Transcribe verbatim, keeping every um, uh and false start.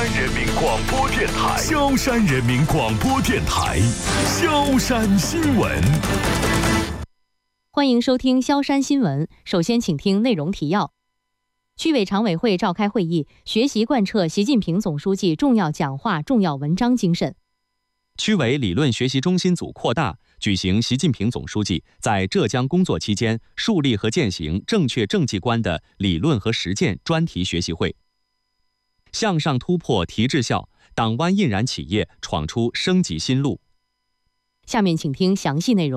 山人民广播电台，萧山人民广播电台，萧山新闻。 欢迎收听萧山新闻。首先，请听内容提要。区委常委会召开会议，学习贯彻习近平总书记重要讲话、重要文章精神。 区委理论学习中心组扩大，举行习近平总书记在浙江工作期间树立和践行正确政绩观的理论和实践专题学习会。向上突破提质效，党湾印染企业闯出升级新路。 下面请听详细内容。